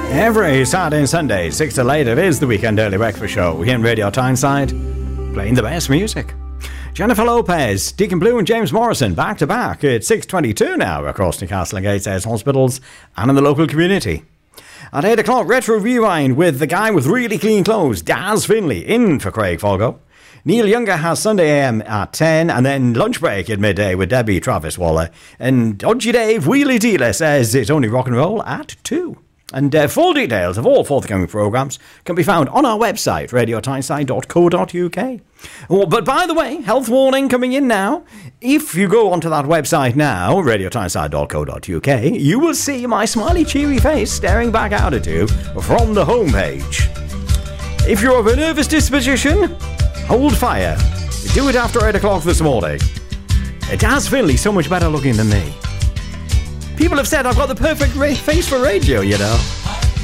Every Saturday and Sunday, 6 to 8, it is the Weekend Early Breakfast Show here in Radio Tyneside, playing the best music. Jennifer Lopez, Deacon Blue and James Morrison back to back at 6:22 now across Newcastle and Gateshead hospitals and in the local community. At 8 o'clock, Retro Rewind with the guy with really clean clothes, Daz Finley, in for Craig Folgo. Neil Younger has Sunday AM at 10, and then lunch break at midday with Debbie Travis Waller. And Dodgy Dave Wheelie Dealer says it's only rock and roll at 2. And full details of all forthcoming programmes can be found on our website, radiotyneside.co.uk. Oh, but by the way, health warning coming in now. If you go onto that website now, radiotyneside.co.uk, you will see my smiley, cheery face staring back out at you from the homepage. If you're of a nervous disposition, hold fire. Do it after 8 o'clock this morning. Daz Finley, so much better looking than me. People have said I've got the perfect face for radio, you know.